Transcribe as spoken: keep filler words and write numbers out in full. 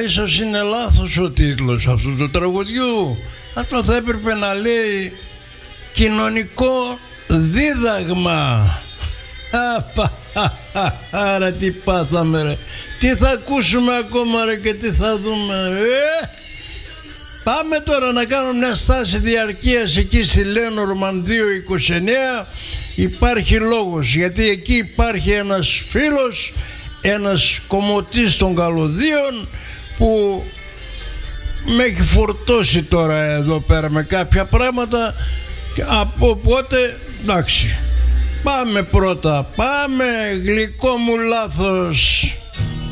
ίσως είναι λάθος ο τίτλος αυτού του τραγουδιού. Αυτό θα έπρεπε να λέει κοινωνικό δίδαγμα. Άρα τι πάθαμε ρε. Τι θα ακούσουμε ακόμα ρε και τι θα δούμε ε? Πάμε τώρα να κάνουμε μια στάση διαρκείας εκεί στη Λέονορμαν δύο είκοσι εννέα. Υπάρχει λόγος, γιατί εκεί υπάρχει ένας φίλος, ένας κομμωτής των καλωδίων που με έχει φορτώσει τώρα εδώ πέρα με κάποια πράγματα. Από οπότε εντάξει, πάμε πρώτα, πάμε γλυκό μου λάθος.